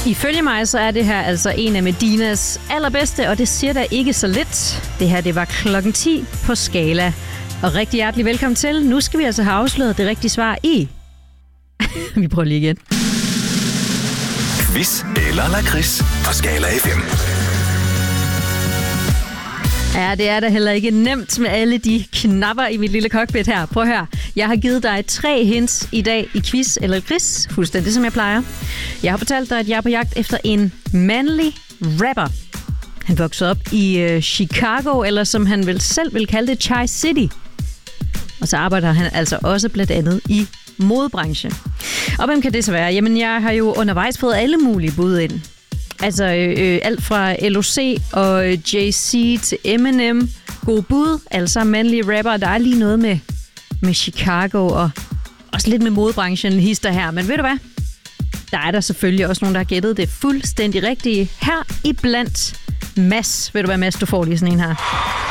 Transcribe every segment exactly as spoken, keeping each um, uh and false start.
Ifølge mig, så er det her altså en af Medinas allerbedste, og det siger da ikke så lidt. Det her, det var klokken ti på Skala. Og rigtig hjertelig velkommen til. Nu skal vi altså have afsløret det rigtige svar i... vi prøver lige igen. Quiz eller lakrids på Skala F M. Ja, det er da heller ikke nemt med alle de knapper i mit lille cockpit her. Prøv at høre. Jeg har givet dig tre hints i dag i quiz eller lakrids, fuldstændig som jeg plejer. Jeg har fortalt dig, at jeg er på jagt efter en mandlig rapper. Han voksede op i uh, Chicago, eller som han vel selv vil kalde det, Chi City. Og så arbejder han altså også blandt andet i modebranchen. Og hvem kan det så være? Jamen, jeg har jo undervejs fået alle mulige bud ind. Altså øh, alt fra L O C og Jay-Z til Eminem. Gode bud, altså mandlige rapper. Der er lige noget med, med Chicago og også lidt med modebranchen hister her. Men ved du hvad? Der er der selvfølgelig også nogen, der har gættet det fuldstændig rigtige. Her i blandt Mads. Ved du hvad, Mads, du får lige sådan en her.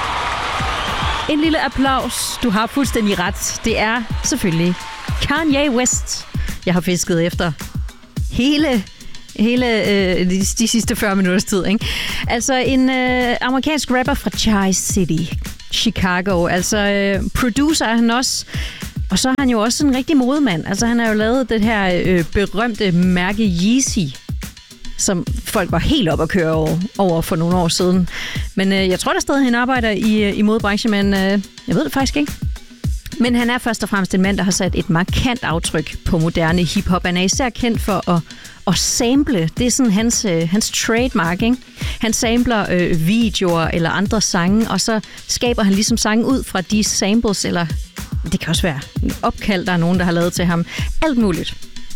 En lille applaus. Du har fuldstændig ret. Det er selvfølgelig Kanye West. Jeg har fisket efter hele... Hele øh, de, de sidste fyrre minutters tid, ikke? Altså en øh, amerikansk rapper fra Chi City, Chicago. Altså øh, producer er han også. Og så er han jo også en rigtig modemand. Altså han har jo lavet det her øh, berømte mærke Yeezy, som folk var helt op at køre over, over for nogle år siden. Men øh, jeg tror der stadig, han arbejder i, i modebranchen, men øh, jeg ved det faktisk ikke. Men han er først og fremmest en mand, der har sat et markant aftryk på moderne hiphop. Han er især kendt for at, at sample. Det er sådan hans, øh, hans trademark, ikke? Han sampler øh, videoer eller andre sange, og så skaber han ligesom sange ud fra de samples, eller det kan også være en opkald, der er nogen, der har lavet til ham. Alt muligt.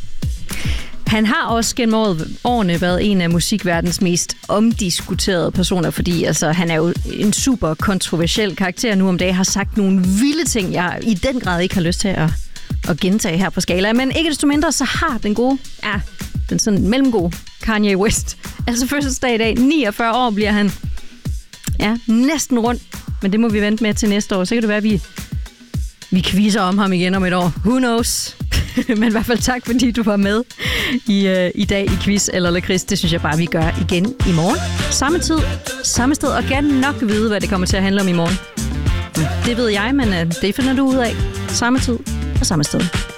Han har også gennem årene været en af musikverdens mest omdiskuterede personer, fordi altså, han er jo en super kontroversiel karakter nu om dagen, har sagt nogle vilde ting, jeg i den grad ikke har lyst til at, at gentage her på Skala. Men ikke desto mindre, så har den gode, ja, den sådan mellemgode Kanye West, altså fødselsdag i dag, niogfyrre år bliver han, ja, næsten rundt, men det må vi vente med til næste år, så kan det være, at vi, vi quizzer om ham igen om et år. Who knows? Men i hvert fald tak, fordi du var med i, øh, i dag i quiz eller lakrids. Det synes jeg bare, vi gør igen i morgen. Samme tid, samme sted, og gerne nok vide, hvad det kommer til at handle om i morgen. Det ved jeg, men øh, det finder du ud af. Samme tid og samme sted.